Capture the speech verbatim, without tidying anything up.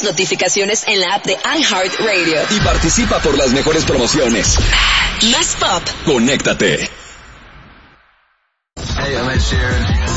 las notificaciones en la app de iHeartRadio. Y participa por las mejores promociones. Más pop. Conéctate. Hey, I'm Ed Sheeran.